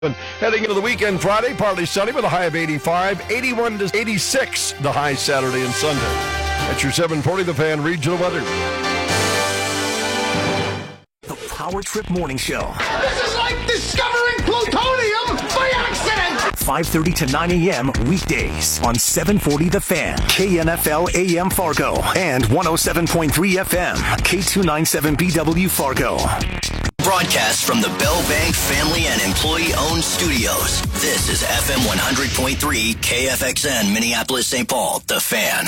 Heading into the weekend, Friday, partly sunny with a high of 85, 81 to 86, the high Saturday and Sunday. That's your 740 The Fan regional weather. The Power Trip Morning Show. This is like discovering plutonium by accident! 5:30 to 9 a.m. weekdays on 740 The Fan, KNFL AM Fargo, and 107.3 FM, K297BW Fargo. Broadcast from the Bell Bank family and employee-owned studios. This is FM 100.3 KFXN, Minneapolis, St. Paul, The Fan.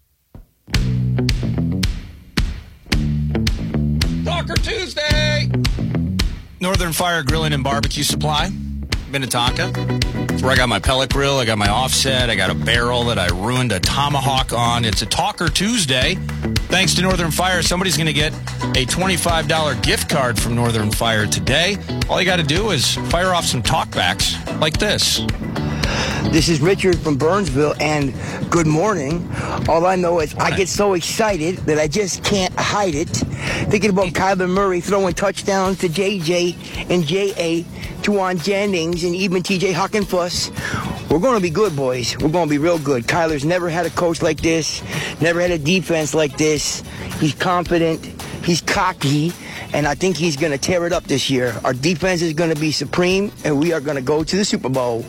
Talker Tuesday! Northern Fire Grilling and Barbecue Supply, Minnetonka. That's where I got my pellet grill, I got my offset, I got a barrel that I ruined a tomahawk on. It's a Talker Tuesday. Thanks to Northern Fire, somebody's going to get a $25 gift card from Northern Fire today. All you got to do is fire off some talkbacks like this. This is Richard from Burnsville, and good morning. All I know is I get so excited that I just can't hide it. Thinking about Kyler Murray throwing touchdowns to JJ and JA, Juwan Jennings, and even TJ Hockenfuss. We're going to be good, boys. We're going to be real good. Kyler's never had a coach like this, never had a defense like this. He's confident, he's cocky, and I think he's going to tear it up this year. Our defense is going to be supreme, and we are going to go to the Super Bowl.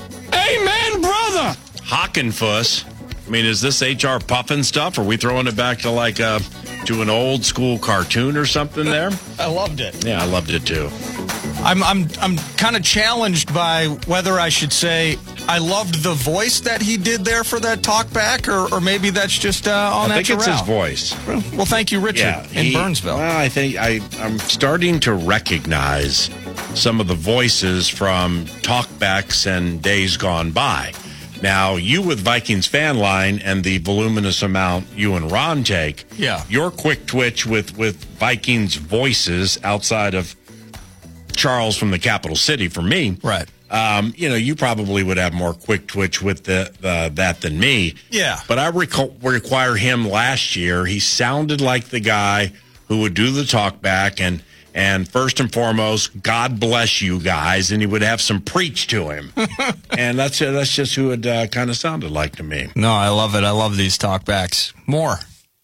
Amen, brother! Hockenfuss. I mean, is this H.R. Puffin stuff? Are we throwing it back to to an old school cartoon or something there? I loved it. Yeah, I loved it too. I'm kind of challenged by whether I should say I loved the voice that he did there for that talkback, or maybe that's just all natural. I think it's his voice. Well, thank you, Richard, in Burnsville. Well, I think I'm starting to recognize some of the voices from talkbacks and days gone by. Now, you with Vikings Fan Line and the voluminous amount you and Ron take, your quick twitch with Vikings voices outside of Charles from the capital city for me. Right. You probably would have more quick twitch with that than me. Yeah. But I require him last year. He sounded like the guy who would do the talk back and first and foremost, God bless you guys, and he would have some preach to him. And that's just who it kind of sounded like to me. No, I love it. I love these talkbacks. More.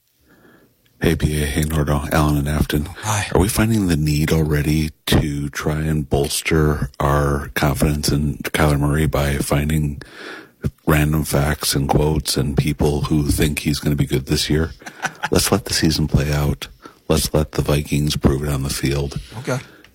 Hey, PA. Hey, Nordo. Alan and Afton. Hi. Are we finding the need already to try and bolster our confidence in Kyler Murray by finding random facts and quotes and people who think he's going to be good this year? Let's let the season play out. Let's let the Vikings prove it on the field. Okay.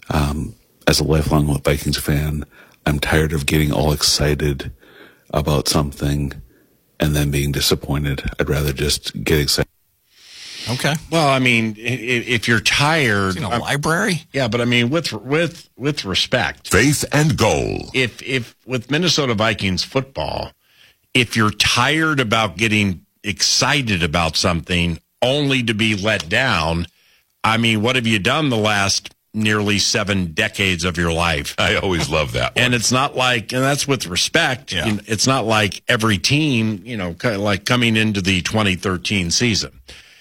As a lifelong Vikings fan, I'm tired of getting all excited about something and then being disappointed. I'd rather just get excited. Okay. Well, I mean, if you're tired, in a library. Yeah, but I mean, with respect, faith and goal. If with Minnesota Vikings football, if you're tired about getting excited about something only to be let down, I mean, what have you done the last nearly 7 decades of your life? I always love that one. And it's not like, and that's with respect. Yeah. It's not like every team, kind of like coming into the 2013 season.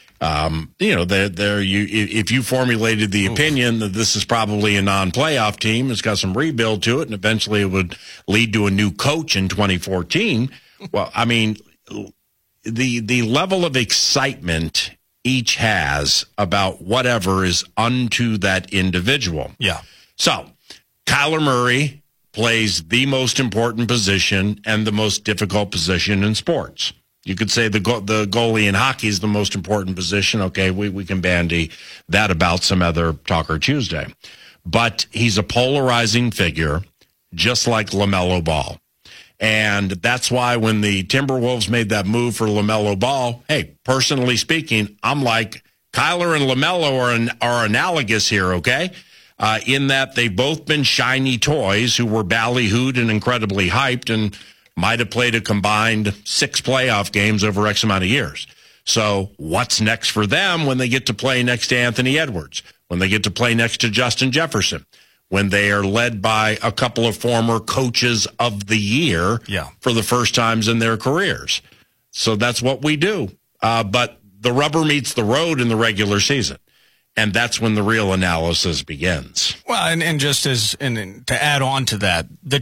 If you formulated the opinion that this is probably a non-playoff team, it's got some rebuild to it, and eventually it would lead to a new coach in 2014. Well, I mean, the level of excitement each has about whatever is unto that individual. Yeah. So, Kyler Murray plays the most important position and the most difficult position in sports. You could say the goalie in hockey is the most important position. Okay, we can bandy that about some other Talker Tuesday. But he's a polarizing figure, just like LaMelo Ball. And that's why when the Timberwolves made that move for LaMelo Ball, hey, personally speaking, I'm like, Kyler and LaMelo are analogous here, okay? In that they've both been shiny toys who were ballyhooed and incredibly hyped and might have played a combined 6 playoff games over X amount of years. So what's next for them when they get to play next to Anthony Edwards, when they get to play next to Justin Jefferson, when they are led by a couple of former coaches of the year for the first times in their careers? So that's what we do. But the rubber meets the road in the regular season. And that's when the real analysis begins. Well, and just to add on to that, the